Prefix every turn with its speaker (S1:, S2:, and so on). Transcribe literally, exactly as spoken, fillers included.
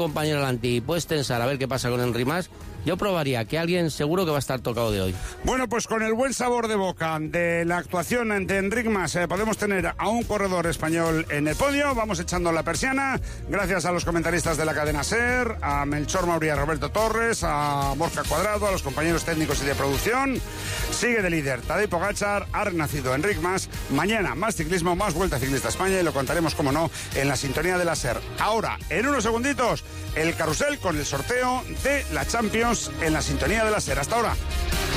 S1: compañero Lanti, puedes tensar a ver qué pasa con Enric Mas. Yo probaría que alguien seguro que va a estar tocado de hoy.
S2: Bueno, pues con el buen sabor de boca de la actuación de Enric Mas, eh, podemos tener a un corredor español en el podio. Vamos echando la persiana, gracias a los comentaristas de la cadena SER, a Melchor Mauri, a Roberto Torres, a Borja Cuadrado, a los compañeros técnicos y de producción. Sigue de líder Tadej Pogačar, ha renacido Enric Mas. Mañana más ciclismo, más Vuelta Ciclista a España y lo contaremos, como no, en la sintonía de la SER. Ahora, en unos segunditos, el carrusel con el sorteo de la Champions en la sintonía de la SER. Hasta ahora.